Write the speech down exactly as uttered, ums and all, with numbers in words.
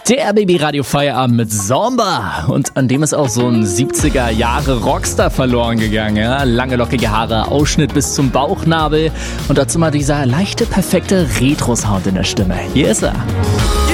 Der R B B Radio Feierabend mit Zomba. Und an dem ist auch so ein siebziger Jahre Rockstar verloren gegangen. Ja? Lange lockige Haare, Ausschnitt bis zum Bauchnabel und dazu mal dieser leichte, perfekte Retro-Sound in der Stimme. Hier ist er.